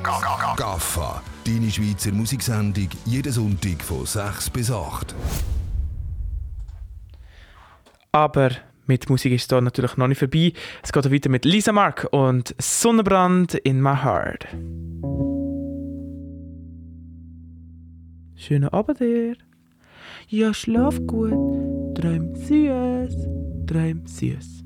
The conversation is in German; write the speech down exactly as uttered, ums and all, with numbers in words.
Gaffa, deine Schweizer Musiksendung, jeden Sonntag von sechs bis acht. Aber mit Musik ist es hier natürlich noch nicht vorbei. Es geht weiter mit Lisa Mark und Sonnenbrand in my heart. Schönen Abend dir. Ja, schlaf gut. Träum süß. Träum süß.